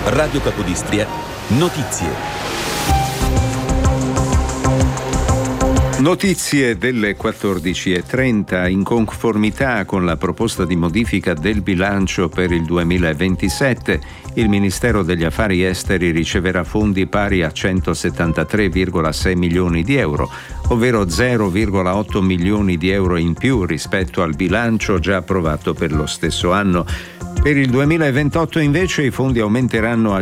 Radio Capodistria, notizie. Notizie delle 14.30. In conformità con la proposta di modifica del bilancio per il 2027, il Ministero degli Affari Esteri riceverà fondi pari a 173,6 milioni di euro, ovvero 0,8 milioni di euro in più rispetto al bilancio già approvato per lo stesso anno. Per il 2028 invece i fondi aumenteranno a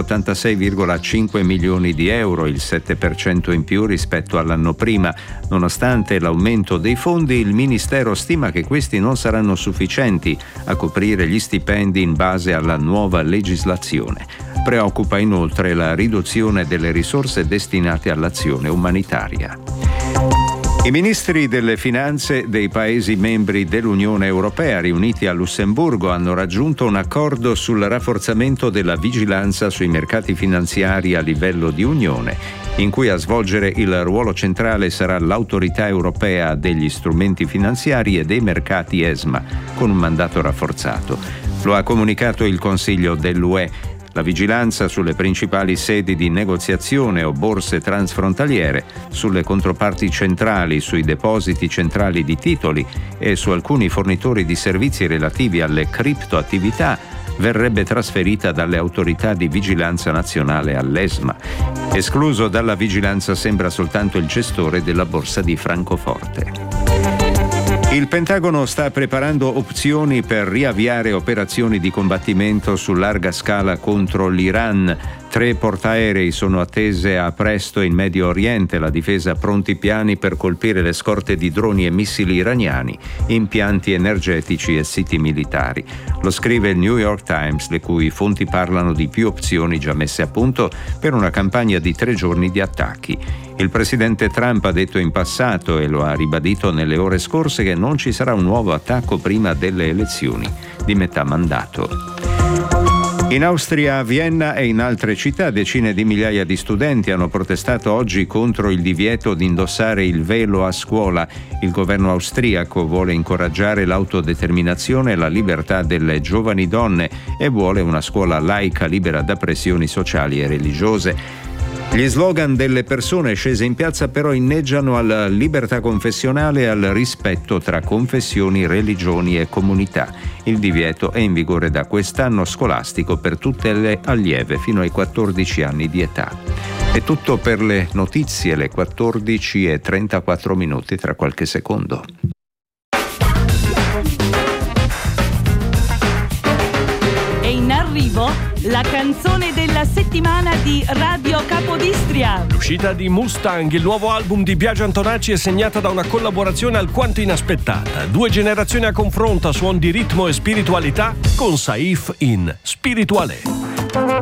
186,5 milioni di euro, il 7% in più rispetto all'anno prima. Nonostante l'aumento dei fondi, il Ministero stima che questi non saranno sufficienti a coprire gli stipendi in base alla nuova legislazione. Preoccupa inoltre la riduzione delle risorse destinate all'azione umanitaria. I ministri delle finanze dei Paesi membri dell'Unione Europea riuniti a Lussemburgo hanno raggiunto un accordo sul rafforzamento della vigilanza sui mercati finanziari a livello di Unione, in cui a svolgere il ruolo centrale sarà l'Autorità Europea degli Strumenti Finanziari e dei Mercati ESMA, con un mandato rafforzato. Lo ha comunicato il Consiglio dell'UE. La vigilanza sulle principali sedi di negoziazione o borse transfrontaliere, sulle controparti centrali, sui depositi centrali di titoli e su alcuni fornitori di servizi relativi alle criptoattività verrebbe trasferita dalle autorità di vigilanza nazionale all'ESMA. Escluso dalla vigilanza sembra soltanto il gestore della borsa di Francoforte. Il Pentagono sta preparando opzioni per riavviare operazioni di combattimento su larga scala contro l'Iran. 3 portaerei sono attese a presto in Medio Oriente. La difesa ha pronti piani per colpire le scorte di droni e missili iraniani, impianti energetici e siti militari. Lo scrive il New York Times, le cui fonti parlano di più opzioni già messe a punto per una campagna di 3 giorni di attacchi. Il presidente Trump ha detto in passato, e lo ha ribadito nelle ore scorse, che non ci sarà un nuovo attacco prima delle elezioni di metà mandato. In Austria, a Vienna e in altre città, decine di migliaia di studenti hanno protestato oggi contro il divieto di indossare il velo a scuola. Il governo austriaco vuole incoraggiare l'autodeterminazione e la libertà delle giovani donne e vuole una scuola laica libera da pressioni sociali e religiose. Gli slogan delle persone scese in piazza però inneggiano alla libertà confessionale e al rispetto tra confessioni, religioni e comunità. Il divieto è in vigore da quest'anno scolastico per tutte le allieve fino ai 14 anni di età. È tutto per le notizie, le 14:34 tra qualche secondo. È in arrivo la canzone della settimana di Radio Capodistria. L'uscita di Mustang, il nuovo album di Biagio Antonacci, è segnata da una collaborazione alquanto inaspettata. 2 generazioni a confronto a suon di ritmo e spiritualità con Saif in Spirituale.